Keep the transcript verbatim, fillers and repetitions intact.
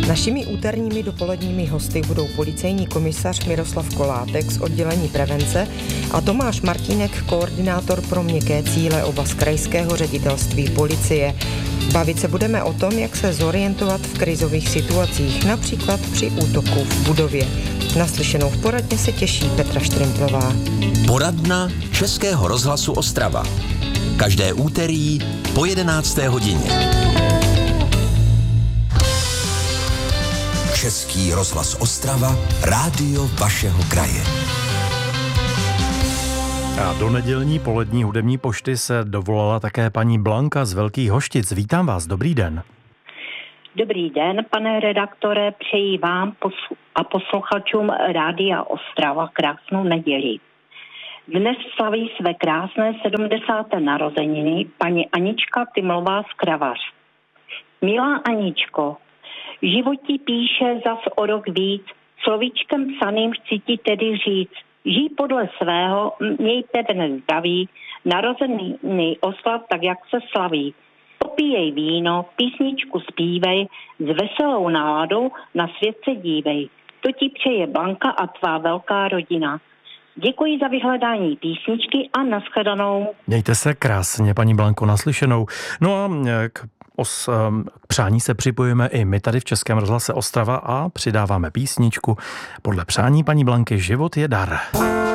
Našimi úterními dopoledními hosty budou policejní komisař Miroslav Kolátek z oddělení prevence a Tomáš Martínek, koordinátor pro měkké cíle, oba z krajského ředitelství policie. Bavit se budeme o tom, jak se zorientovat v krizových situacích, například při útoku v budově. Naslyšenou v poradně se těší Petra Štrimplová. Poradna Českého rozhlasu Ostrava. Každé úterý po jedenácté hodině. Český rozhlas Ostrava, rádio vašeho kraje. A do nedělní polední hudební pošty se dovolala také paní Blanka z Velkých Hoštic. Vítám vás, dobrý den. Dobrý den, pane redaktore, přeji vám a posluchačům Rádia Ostrava krásnou neděli. Dnes slaví své krásné sedmdesáté narozeniny paní Anička Tymlová z Kravař. Milá Aničko, život ti píše zas o rok víc, slovíčkem psaným chci ti tedy říct, žij podle svého, měj pevné zdraví, narozeniny oslav tak, jak se slaví. Popíjej víno, písničku zpívej, s veselou náladou na svět se dívej. To ti přeje Blanka a tvá velká rodina. Děkuji za vyhledání písničky a nashledanou. Mějte se krásně, paní Blanko, naslyšenou. No a k, os, k přání se připojíme i my tady v Českém rozhlase Ostrava a přidáváme písničku podle přání paní Blanky Život je dar.